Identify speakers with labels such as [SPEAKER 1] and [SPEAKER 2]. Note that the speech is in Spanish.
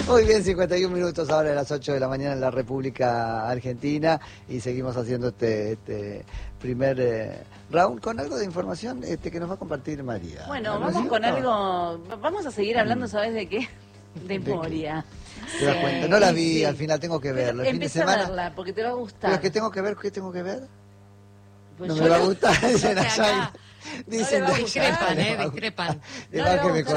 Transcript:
[SPEAKER 1] Muy bien, 51 minutos ahora de las 8 de la mañana en la República Argentina y seguimos haciendo este primer round con algo de información que nos va a compartir María.
[SPEAKER 2] Bueno,
[SPEAKER 1] ¿No?
[SPEAKER 2] vamos con algo, vamos a seguir hablando, ¿sabes de qué? De Moria.
[SPEAKER 1] ¿Te das cuenta? No la vi, al final tengo que verla. El fin de
[SPEAKER 2] Empecé a
[SPEAKER 1] semana.
[SPEAKER 2] verla, porque te va a gustar.
[SPEAKER 1] ¿Pero qué tengo que ver? ¿Qué tengo que ver?
[SPEAKER 2] Pues
[SPEAKER 1] no
[SPEAKER 2] yo
[SPEAKER 1] me va a
[SPEAKER 2] no-
[SPEAKER 1] gustar, dicen
[SPEAKER 3] acá.
[SPEAKER 1] allá. Dicen
[SPEAKER 2] No le va a
[SPEAKER 1] de
[SPEAKER 2] gustar,
[SPEAKER 1] allá,
[SPEAKER 3] Discrepan, discrepan.
[SPEAKER 1] de
[SPEAKER 2] No
[SPEAKER 1] más
[SPEAKER 2] le va
[SPEAKER 1] que
[SPEAKER 2] a
[SPEAKER 1] me
[SPEAKER 2] gustar